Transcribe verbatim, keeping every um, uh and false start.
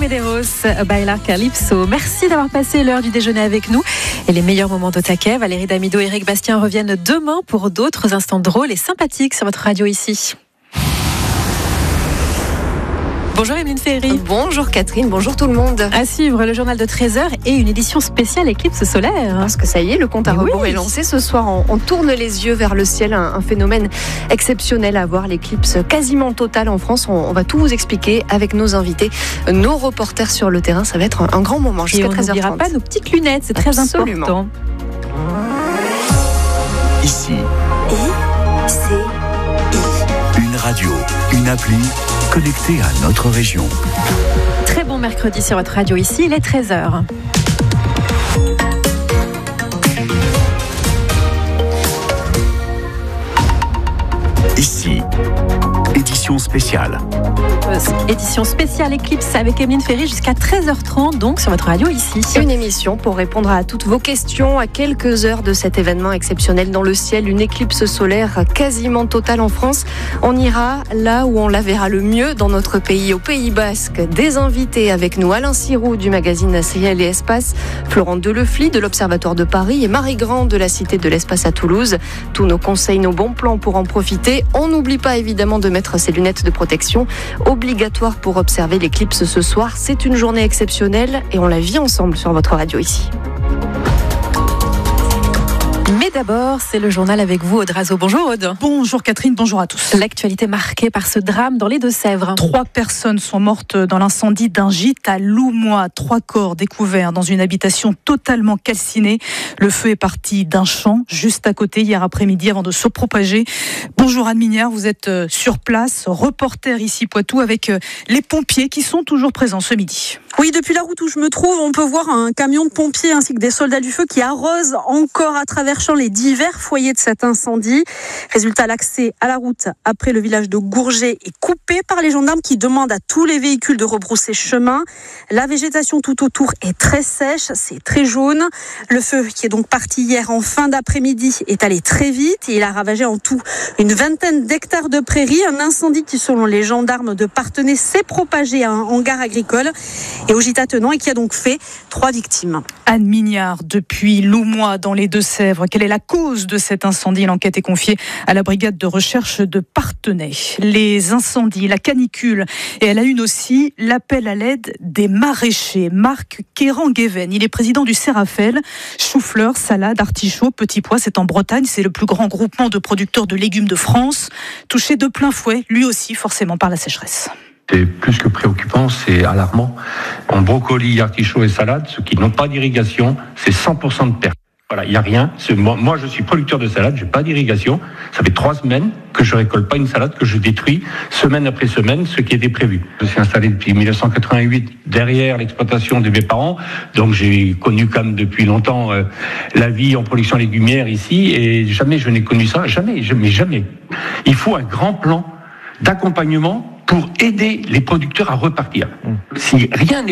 Renderos, Bailar Calypso. Merci d'avoir passé l'heure du déjeuner avec nous et les meilleurs moments de taquet. Valérie Damido et Eric Bastien reviennent demain pour d'autres instants drôles et sympathiques sur votre radio ici. Bonjour Emeline Ferry. Bonjour Catherine, bonjour tout le monde. À suivre le journal de treize heures et une édition spéciale éclipse solaire. Parce que ça y est, le compte à rebours oui. est lancé. Ce soir, on, on tourne les yeux vers le ciel, un, un phénomène exceptionnel à voir, l'éclipse quasiment totale en France. On, on va tout vous expliquer avec nos invités, nos reporters sur le terrain. Ça va être un, un grand moment jusqu'à treize heures trente. Et on n'oubliera pas nos petites lunettes, c'est très Absolument. important. Ici. I, C, I. Une radio, une appli connectée à notre région. Très bon mercredi sur votre radio ici, il est treize heures. Ici, édition spéciale. Euh, édition spéciale éclipse avec Emeline Ferry jusqu'à treize heures trente, donc sur votre radio ici. Une émission pour répondre à toutes vos questions à quelques heures de cet événement exceptionnel dans le ciel, une éclipse solaire quasiment totale en France. On ira là où on la verra le mieux dans notre pays, au Pays Basque. Des invités avec nous, Alain Sirou du magazine Ciel et Espace, Florent Delefly de l'Observatoire de Paris et Marie Grand de la Cité de l'Espace à Toulouse. Tous nos conseils, nos bons plans pour en profiter. On n'oublie pas évidemment de mettre ses lunettes de protection, obligatoire pour observer l'éclipse ce soir. C'est une journée exceptionnelle et on la vit ensemble sur votre radio ici. Mais d'abord, c'est le journal avec vous, Aude Razo. Bonjour Aude. Bonjour Catherine, bonjour à tous. L'actualité marquée par ce drame dans les Deux-Sèvres. Trois personnes sont mortes dans l'incendie d'un gîte à Loumois. Trois corps découverts dans une habitation totalement calcinée. Le feu est parti d'un champ juste à côté hier après-midi avant de se propager. Bonjour Anne Mignard, vous êtes sur place, reporter ici Poitou avec les pompiers qui sont toujours présents ce midi. Oui, depuis la route où je me trouve, on peut voir un camion de pompiers ainsi que des soldats du feu qui arrosent encore à travers champs les divers foyers de cet incendie. Résultat, l'accès à la route après le village de Gourget est coupé par les gendarmes qui demandent à tous les véhicules de rebrousser chemin. La végétation tout autour est très sèche, c'est très jaune. Le feu, qui est donc parti hier en fin d'après-midi, est allé très vite et il a ravagé en tout une vingtaine d'hectares de prairies. Un incendie qui, selon les gendarmes de Parthenay, s'est propagé à un hangar agricole et au gîte attenant et qui a donc fait trois victimes. Anne Mignard, depuis Loumois dans les Deux-Sèvres. Quelle est la cause de cet incendie? L'enquête est confiée à la brigade de recherche de Parthenay. Les incendies, la canicule et elle a une aussi l'appel à l'aide des maraîchers. Marc Kéran-Guéven, il est président du Sérafel. Chou-fleurs, salades, artichauts, petits pois, c'est en Bretagne. C'est le plus grand groupement de producteurs de légumes de France. Touché de plein fouet, lui aussi forcément par la sécheresse. C'est plus que préoccupant, c'est alarmant. En brocoli, artichaut et salade, ceux qui n'ont pas d'irrigation, c'est cent pour cent de perte. Voilà, il n'y a rien. C'est moi, moi, je suis producteur de salade, je n'ai pas d'irrigation. Ça fait trois semaines que je récolte pas une salade, que je détruis semaine après semaine ce qui était prévu. Je suis installé depuis dix-neuf cent quatre-vingt-huit derrière l'exploitation de mes parents, donc j'ai connu quand même depuis longtemps euh, la vie en production légumière ici, et jamais je n'ai connu ça, jamais, jamais, jamais. Il faut un grand plan d'accompagnement pour aider les producteurs à repartir. Si rien n'est